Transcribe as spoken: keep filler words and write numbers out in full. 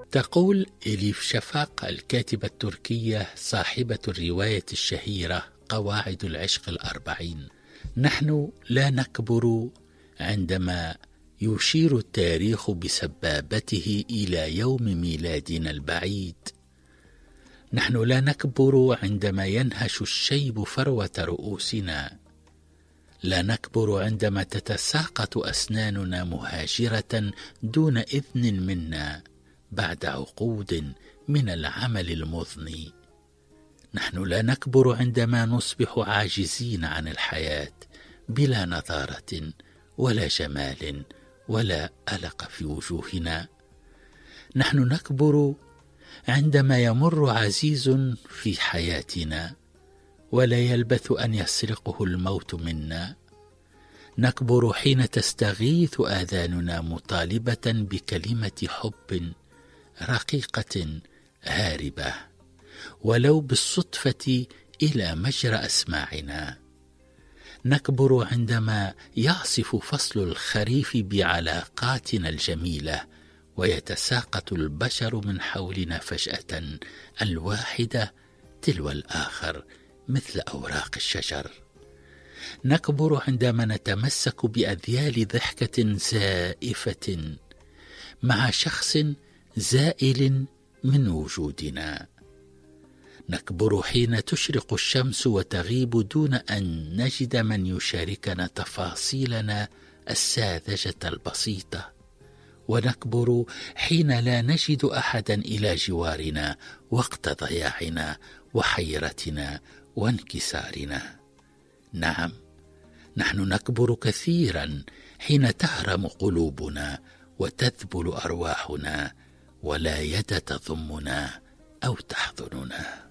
تقول إليف شفاق الكاتبة التركية صاحبة الرواية الشهيرة قواعد العشق الأربعين: نحن لا نكبر عندما يشير التاريخ بسبابته إلى يوم ميلادنا البعيد، نحن لا نكبر عندما ينهش الشيب فروة رؤوسنا، لا نكبر عندما تتساقط أسناننا مهاجرة دون إذن منا بعد عقود من العمل المضني، نحن لا نكبر عندما نصبح عاجزين عن الحياة بلا نضارة ولا جمال ولا ألق في وجوهنا، نحن نكبر عندما يمر عزيز في حياتنا ولا يلبث أن يسرقه الموت منا، نكبر حين تستغيث آذاننا مطالبة بكلمة حب رقيقة هاربة ولو بالصدفة إلى مجرى أسماعنا، نكبر عندما يعصف فصل الخريف بعلاقاتنا الجميلة ويتساقط البشر من حولنا فجأة الواحدة تلو الآخر مثل أوراق الشجر، نكبر عندما نتمسك بأذيال ضحكة زائفة مع شخص زائل من وجودنا، نكبر حين تشرق الشمس وتغيب دون أن نجد من يشاركنا تفاصيلنا الساذجة البسيطة، ونكبر حين لا نجد أحدا إلى جوارنا وقت ضياعنا وحيرتنا وانكسارنا. نعم، نحن نكبر كثيرا حين تهرم قلوبنا وتذبل أرواحنا ولا يد تضمنا أو تحضننا.